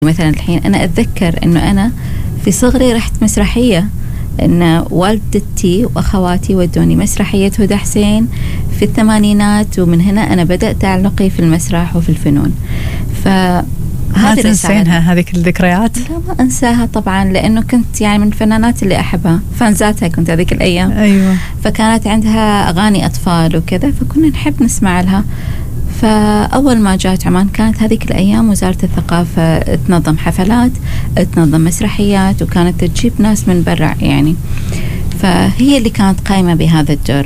مثلا الحين أنا أتذكر أنه أنا في صغري رحت مسرحية، أن والدتي وأخواتي ودوني مسرحية هدى حسين في الثمانينات، ومن هنا أنا بدأت تعلقي في المسرح وفي الفنون. ما تنسينها هذيك الذكريات؟ لا ما أنساها طبعا، لأنه كنت يعني من الفنانات اللي أحبها، فانزاتها كنت هذيك الأيام. أيوة. فكانت عندها أغاني أطفال وكذا، فكنا نحب نسمع لها. فأول ما جات عمان كانت هذيك الأيام وزارة الثقافة تنظم حفلات، تنظم مسرحيات، وكانت تجيب ناس من برا يعني، فهي اللي كانت قائمة بهذا الدور.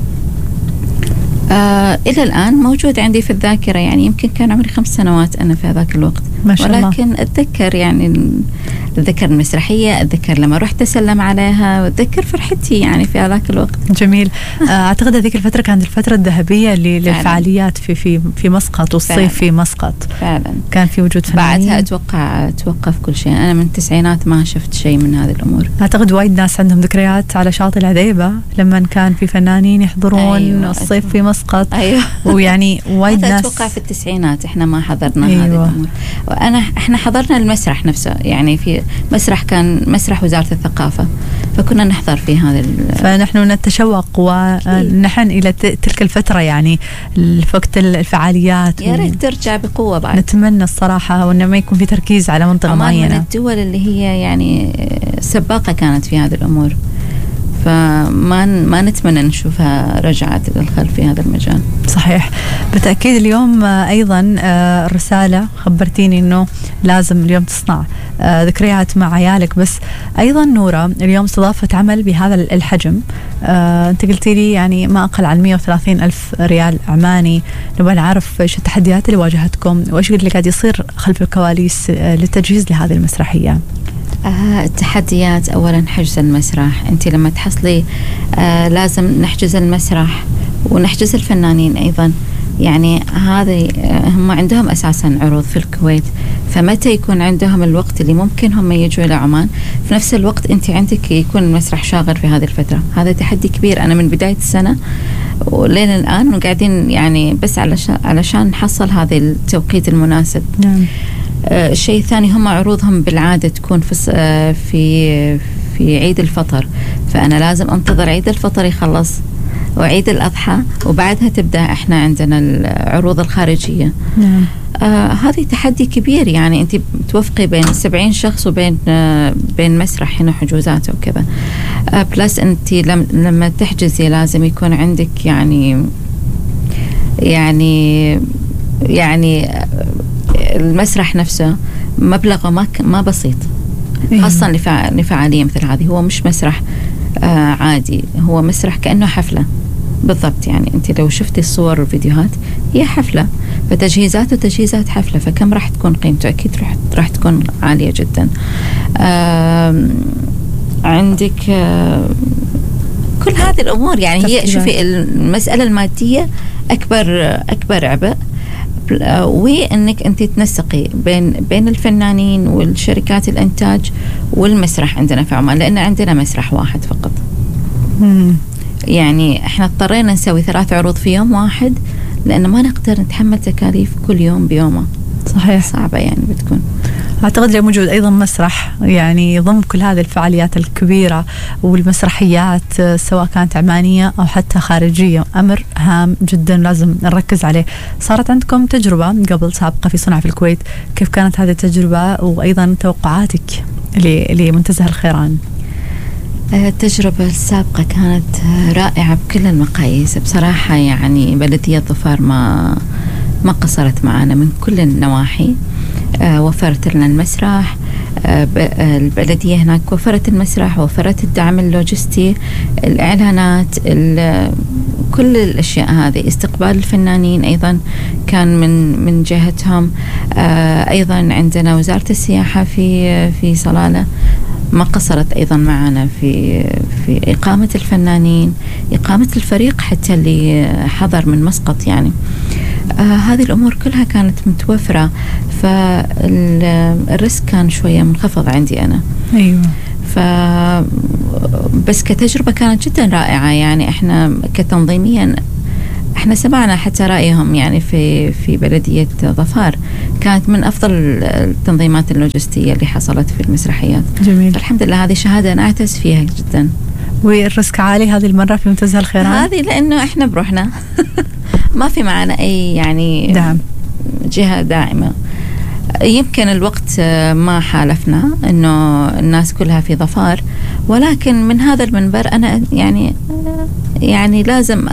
إلى الآن موجود عندي في الذاكرة، يعني يمكن كان عمري 5 سنوات أنا في هذاك الوقت، ما شاء الله. ولكن أتذكر يعني أتذكر المسرحية، أتذكر لما رحت أسلم عليها، وأتذكر فرحتي يعني في هذاك الوقت. جميل. أعتقد هذيك الفترة كانت الفترة الذهبية للفعاليات في مسقط، والصيف في مسقط فعلا كان في وجود فنانين. بعدها أتوقع توقف كل شيء. أنا من التسعينات ما شفت شيء من هذه الأمور. أعتقد وايد ناس عندهم ذكريات على شاطئ العذيبة لما كان في فنانين يحضرون. أيوة. الصيف في مسقط. أيوة. ويعني وايد ناس. أتوقع في التسعينات إحنا ما حضرنا. أيوة. هذه الأمور. إحنا حضرنا المسرح نفسه، يعني في مسرح كان مسرح وزارة الثقافة، فكنا نحضر في هذا. فنحن نتشوق ونحن إلى تلك الفترة، يعني في وقت الفعاليات. يا ريت ترجع بقوة بعد. نتمنى الصراحة، وإنه ما يكون في تركيز على منطقة معينة. من الدول اللي هي يعني سباقة كانت في هذه الأمور، فما نتمنى نشوفها رجعت للخلف في هذا المجال. صحيح بالتأكيد. اليوم أيضا رسالة خبرتيني أنه لازم اليوم تصنع ذكريات مع عيالك، بس أيضا نورة اليوم استضافت عمل بهذا الحجم. أنت قلتي لي يعني ما أقل عن 130 ألف ريال عماني. نبغى نعرف إيش التحديات اللي واجهتكم، وإيش اللي قاعد يصير خلف الكواليس للتجهيز لهذه المسرحية. التحديات أولا حجز المسرح. أنت لما تحصلي لازم نحجز المسرح ونحجز الفنانين أيضا، يعني هذه هم عندهم أساسا عروض في الكويت، فمتى يكون عندهم الوقت اللي ممكن هم يجوا إلى عمان، في نفس الوقت أنت عندك يكون المسرح شاغر في هذه الفترة. هذا تحدي كبير. أنا من بداية السنة ولين الآن وقاعدين يعني بس علشان نحصل هذا التوقيت المناسب. نعم. الشيء الثاني هم عروضهم بالعادة تكون في عيد الفطر، فأنا لازم أنتظر عيد الفطر يخلص وعيد الأضحى، وبعدها تبدأ إحنا عندنا العروض الخارجية. نعم. هذه تحدي كبير، يعني أنت توفقي بين 70 شخص وبين مسرح هنا حجوزات وكذا. بلس أنت لما تحجزي لازم يكون عندك يعني المسرح نفسه مبلغه ما بسيط، خاصة لفعالية مثل هذه. هو مش مسرح عادي، هو مسرح كأنه حفلة بالضبط. يعني أنت لو شفتي الصور والفيديوهات هي حفلة، فتجهيزات حفلة، فكم راح تكون قيمته؟ أكيد راح تكون عالية جدا. عندك كل هذه الأمور، يعني هي شوفي المسألة المادية أكبر عبء، وإنك أنت تنسقي بين الفنانين والشركات الإنتاج والمسرح عندنا في عمان، لأن عندنا مسرح واحد فقط. يعني إحنا اضطرينا نسوي 3 عروض في يوم واحد، لأن ما نقدر نتحمل تكاليف كل يوم بيومه. صحيح. صعبة يعني بتكون. أعتقد لو موجود أيضا مسرح يعني يضم كل هذه الفعاليات الكبيرة والمسرحيات سواء كانت عمانية أو حتى خارجية، أمر هام جدا لازم نركز عليه. صارت عندكم تجربة قبل سابقة في صنع في الكويت، كيف كانت هذه التجربة وأيضا توقعاتك لمنتزه الخيران؟ التجربة السابقة كانت رائعة بكل المقاييس بصراحة. يعني بلدية ظفار ما قصرت معنا من كل النواحي. وفرت لنا المسرح، البلدية هناك وفرت المسرح، وفرت الدعم اللوجستي، الإعلانات، كل الأشياء هذه. استقبال الفنانين أيضا كان من جهتهم. أيضا عندنا وزارة السياحة في صلالة ما قصرت أيضا معنا في إقامة الفنانين، إقامة الفريق حتى اللي حضر من مسقط. يعني هذه الأمور كلها كانت متوفرة، فالريسك كان شوية منخفض عندي أنا. أيوة. بس كتجربة كانت جدا رائعة. يعني إحنا كتنظيميا احنا سمعنا حتى رأيهم يعني في بلدية ظفار، كانت من أفضل التنظيمات اللوجستية اللي حصلت في المسرحيات. جميل. فالحمد لله هذه شهادة نعتز فيها جدا. والريسك عالي هذه المرة في منتزه الخيران؟ هذه لأنه احنا بروحنا ما في معنا أي يعني دعم، جهة داعمة. يمكن الوقت ما حالفنا إنه الناس كلها في ظفار، ولكن من هذا المنبر أنا يعني لازم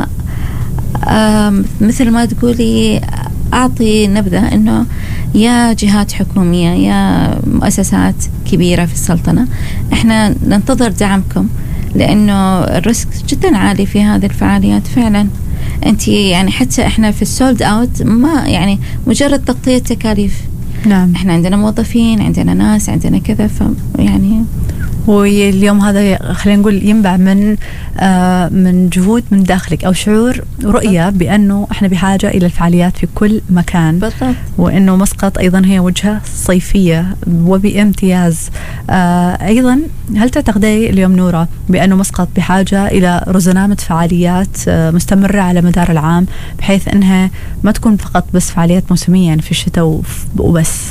مثل ما تقولي أعطي نبذة إنه يا جهات حكومية يا مؤسسات كبيرة في السلطنة، إحنا ننتظر دعمكم، لأنه الريسك جدا عالي في هذه الفعاليات فعلا. أنت يعني حتى إحنا في السولد أوت ما يعني مجرد تغطية تكاليف. نعم. إحنا عندنا موظفين، عندنا ناس، عندنا كذا، فيعني واليوم هذا خلينا نقول ينبع من جهود من داخلك أو شعور رؤية بأنه احنا بحاجة إلى الفعاليات في كل مكان. بالضبط. وأنه مسقط أيضا هي وجهة صيفية وبامتياز. أيضا هل تعتقدي اليوم نورة بأنه مسقط بحاجة إلى رزنامة فعاليات مستمرة على مدار العام، بحيث أنها ما تكون فقط بس فعاليات موسمية يعني في الشتاء وبس؟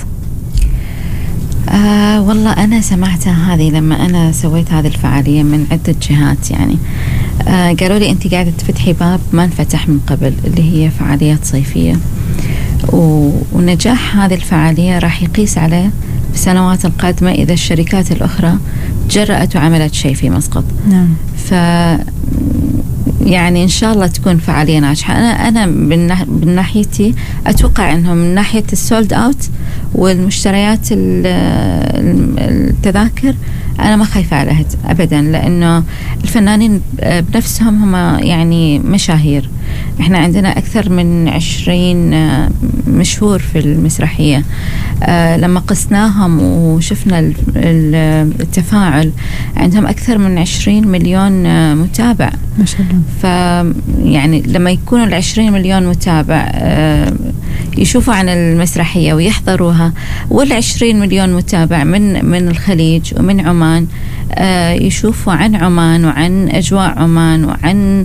والله أنا سمعتها هذه لما أنا سويت هذه الفعالية من عدة جهات، يعني قالوا لي أنت قاعدة تفتحي باب ما انفتح من قبل، اللي هي فعاليات صيفية، ونجاح هذه الفعالية راح يقيس عليه في السنوات القادمة إذا الشركات الأخرى جرأت وعملت شيء في مسقط. نعم. يعني إن شاء الله تكون فعالية ناجحة. أنا من ناحيتي أتوقع أنهم من ناحية السولد أوت والمشتريات التذاكر أنا ما خايفة عليها أبدا، لأنه الفنانين بنفسهم هم يعني مشاهير. إحنا عندنا أكثر من 20 مشهور في المسرحية. لما قسناهم وشفنا التفاعل، عندهم أكثر من 20 مليون متابع ما شاء الله. فيعني لما يكونوا 20 مليون متابع يشوفوا عن المسرحية ويحضروها، وال20 مليون متابع من الخليج ومن عمان يشوفوا عن عمان وعن أجواء عمان وعن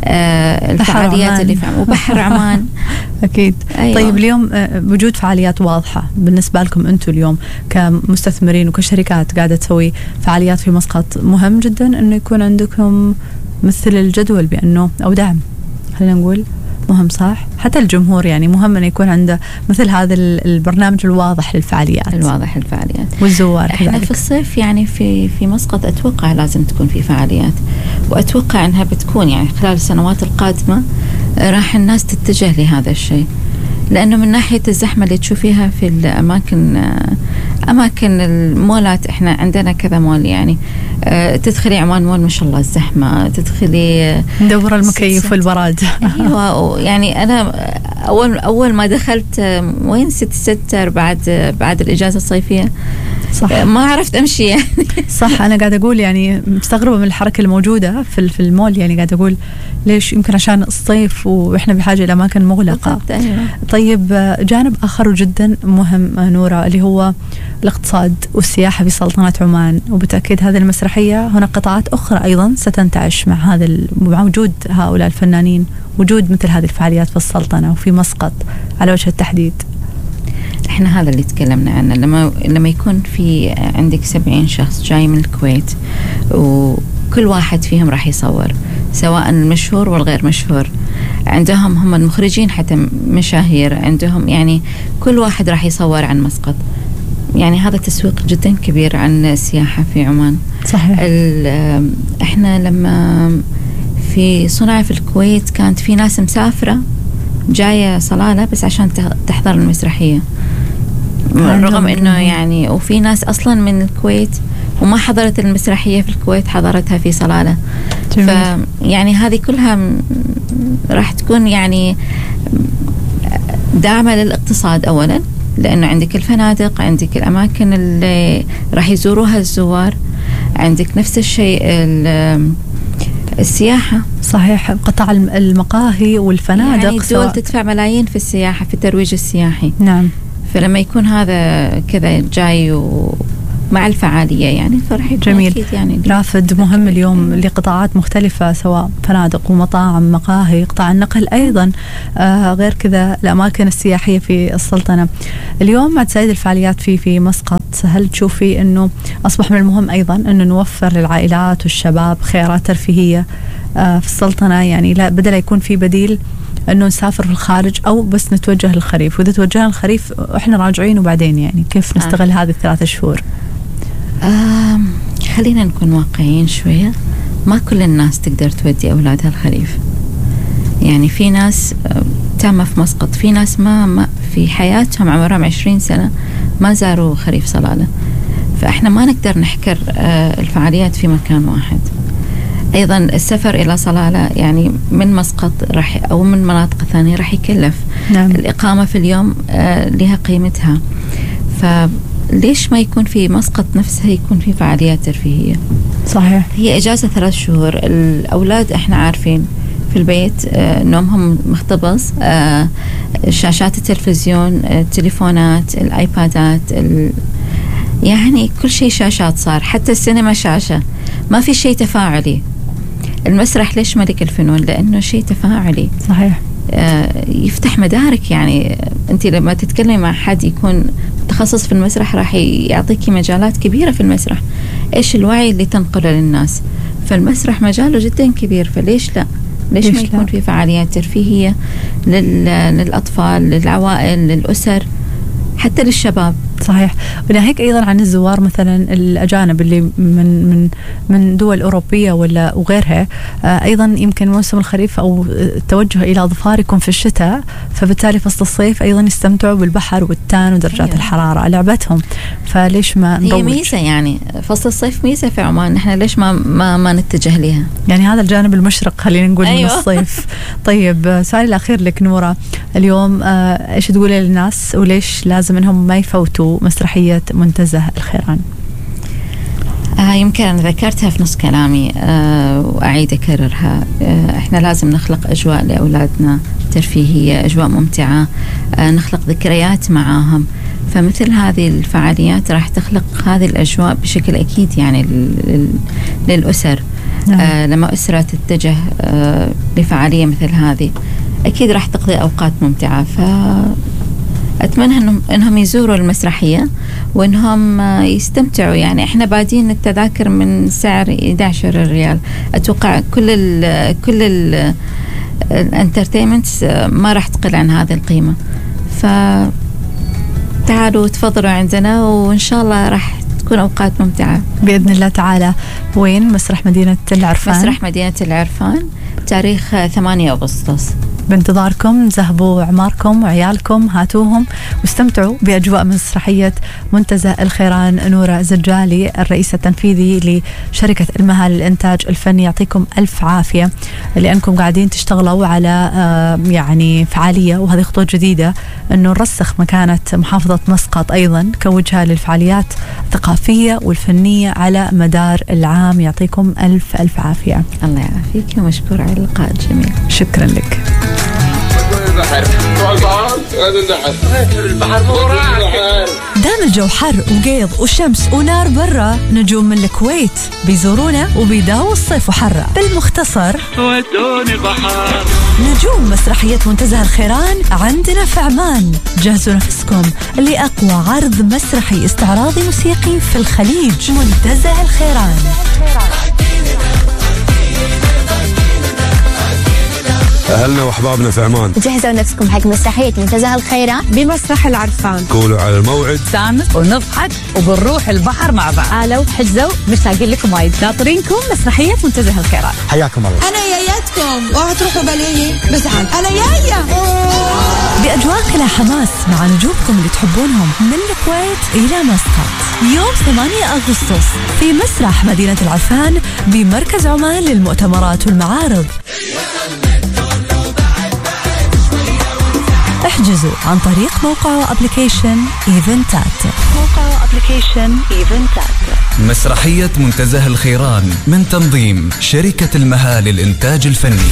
الفعاليات اللي في وبحر عمان. أكيد. أيوة. طيب اليوم وجود فعاليات واضحة بالنسبة لكم أنتم اليوم كمستثمرين وكشركات قاعدة تسوي فعاليات في مسقط، مهم جدا أنه يكون عندكم مثل الجدول بأنه أو دعم، خلينا نقول مهم صح؟ حتى الجمهور يعني مهم أن يكون عنده مثل هذا البرنامج الواضح للفعاليات. الواضح للفعاليات. والزوار احنا كذلك. في الصيف يعني في مسقط أتوقع لازم تكون في فعاليات، وأتوقع أنها بتكون يعني خلال السنوات القادمة راح الناس تتجه لهذا الشيء، لأنه من ناحية الزحمة اللي تشوفيها في الأماكن، أماكن المولات، إحنا عندنا كذا مول يعني تدخلي عمان مول ما شاء الله الزحمة، تدخلي ندور المكيف والبراد. أيوة. يعني أنا أول ما دخلت وين 6 بعد الإجازة الصيفية، صح. ما عرفت أمشي يعني. صح. أنا قاعدة أقول يعني مستغربة من الحركة الموجودة في المول، يعني قاعدة أقول ليش؟ يمكن عشان الصيف وإحنا بحاجة إلى أماكن مغلقة. أيوة. طيب جانب آخر جدا مهم نورة اللي هو الاقتصاد والسياحة في سلطنة عمان، وبالتأكيد هذه المسرحية هناك قطاعات أخرى أيضا ستنتعش مع وجود هؤلاء الفنانين، وجود مثل هذه الفعاليات في السلطنة وفي مسقط على وجه التحديد. احنا هذا اللي تكلمنا عنه، لما يكون في عندك 70 شخص جاي من الكويت، وكل واحد فيهم راح يصور، سواء المشهور والغير مشهور، عندهم هم المخرجين حتى مشاهير عندهم، يعني كل واحد راح يصور عن مسقط. يعني هذا تسويق جدا كبير عن السياحة في عمان. صحيح. احنا لما في صنع في الكويت كانت في ناس مسافرة جاية صلالة بس عشان تحضر المسرحية، رغم انه يعني وفي ناس اصلا من الكويت وما حضرت المسرحية في الكويت، حضرتها في صلالة. يعني هذه كلها راح تكون يعني دعمة للاقتصاد أولا، لأنه عندك الفنادق، عندك الأماكن اللي راح يزوروها الزوار، عندك نفس الشيء السياحة. صحيح. قطاع المقاهي والفنادق، يعني الدول تدفع ملايين في السياحة، في الترويج السياحي. نعم. فلما يكون هذا كذا جاي مع الفعالية يعني، فرح يكون جميل. أكيد يعني رافد مهم اليوم لقطاعات مختلفة، سواء فنادق ومطاعم، مقاهي، قطاع النقل أيضا، غير كذا الأماكن السياحية في السلطنة. اليوم مع تزايد الفعاليات في مسقط، هل تشوفي أنه أصبح من المهم أيضا أنه نوفر للعائلات والشباب خيارات ترفيهية في السلطنة؟ يعني لا بدل يكون في بديل أنه نسافر في الخارج أو بس نتوجه للخريف، وإذا توجهنا للخريف إحنا راجعين وبعدين يعني كيف نستغل هذه ال3 شهور؟ خلينا نكون واقعيين شوية. ما كل الناس تقدر تودي أولادها الخريف. يعني في ناس تامة في مسقط، في ناس ما في حياتهم عمرهم 20 سنة ما زاروا خريف صلالة، فإحنا ما نقدر نحكر الفعاليات في مكان واحد. أيضا السفر إلى صلالة يعني من مسقط أو من مناطق ثانية راح يكلف. نعم. الإقامة في اليوم لها قيمتها، فليش ما يكون في مسقط نفسها يكون في فعاليات ترفيهية؟ صحيح. هي إجازة 3 شهور، الأولاد إحنا عارفين في البيت نومهم مختبص، شاشات التلفزيون، التليفونات، الآيبادات، يعني كل شيء شاشات صار، حتى السينما شاشة، ما في شيء تفاعلي. المسرح ليش ملك الفنون؟ لأنه شيء تفاعلي. صحيح. يفتح مدارك. يعني أنت لما تتكلمي مع حد يكون متخصص في المسرح راح يعطيكي مجالات كبيرة في المسرح. إيش الوعي اللي تنقله للناس؟ فالمسرح مجاله جدا كبير، فليش لا؟ ليش ما يكون في فعاليات ترفيهية للأطفال، للعوائل، للأسر، حتى للشباب؟ صحيح. وناهيك أيضا عن الزوار مثلا الأجانب اللي من دول أوروبية ولا وغيرها، أيضا يمكن موسم الخريف أو التوجه إلى ظفار يكون في الشتاء، فبالتالي فصل الصيف أيضا يستمتعوا بالبحر والتان ودرجات الحرارة لعبتهم. فليش ما نروج؟ هي ميزة يعني، فصل الصيف ميزة في عمان، نحن ليش ما نتجه لها؟ يعني هذا الجانب المشرق خلينا نقول. أيوة. من الصيف. طيب سؤالي الأخير لك نورة، اليوم إيش تقولي للناس وليش لازم إنهم ما يفوتوا مسرحية منتزه الخيران؟ يمكن أنا ذكرتها في نص كلامي، وأعيد أكررها. إحنا لازم نخلق أجواء لأولادنا ترفيهية، أجواء ممتعة، نخلق ذكريات معاهم. فمثل هذه الفعاليات راح تخلق هذه الأجواء بشكل أكيد يعني للأسر. لما أسرة تتجه لفعالية مثل هذه أكيد راح تقضي أوقات ممتعة. أتمنى إنهم يزوروا المسرحية وإنهم يستمتعوا. يعني إحنا بادين التذاكر من سعر 11 ريال. أتوقع كل الانترتينمنت ما راح تقل عن هذه القيمة. فتعالوا تفضلوا عندنا، وإن شاء الله راح تكون أوقات ممتعة بإذن الله تعالى. وين؟ مسرح مدينة العرفان. مسرح مدينة العرفان، تاريخ 8 أغسطس. بانتظاركم، ذهبوا عماركم وعيالكم، هاتوهم واستمتعوا بأجواء مسرحية منتزه الخيران. نورة زجالي، الرئيس التنفيذي لشركة المهال للإنتاج الفني، يعطيكم ألف عافية لأنكم قاعدين تشتغلوا على يعني فعالية، وهذه خطوة جديدة أنه نرسخ مكانة محافظة مسقط أيضا كوجهة للفعاليات الثقافية والفنية على مدار العام. يعطيكم ألف عافية. الله يعافيك، ومشكور على اللقاء الجميل. شكرا لك. دام الجو حر وقيض وشمس ونار برا، نجوم من الكويت بيزورونا وبيداووا الصيف وحرة. بالمختصر ودوني بحر. نجوم مسرحية منتزه الخيران عندنا في عمان. جهزوا نفسكم لأقوى عرض مسرحي استعراضي موسيقي في الخليج. منتزه الخيران. أهلنا وأحبابنا في عمان، جهزوا نفسكم حق مسرحية منتزه الخيران بمسرح العرفان. قولوا على الموعد، نستانس ونضحك وبنروح البحر مع بعض. تعالوا حجزوا، مشتاقين لكم وايد. ناطرينكم مسرحية منتزه الخيران. حياكم الله. أنا جايتكم، اوعوا تروحوا بلية بزعل. أنا جاية بأجواء كلها حماس مع نجومكم اللي تحبونهم من الكويت إلى مسقط. يوم 8 أغسطس في مسرح مدينة العرفان بمركز عمان للمؤتمرات والمعارض. احجزوا عن طريق موقع وابليكيشن إيفنتات. مسرحية منتزه الخيران من تنظيم شركة المهال للإنتاج الفني.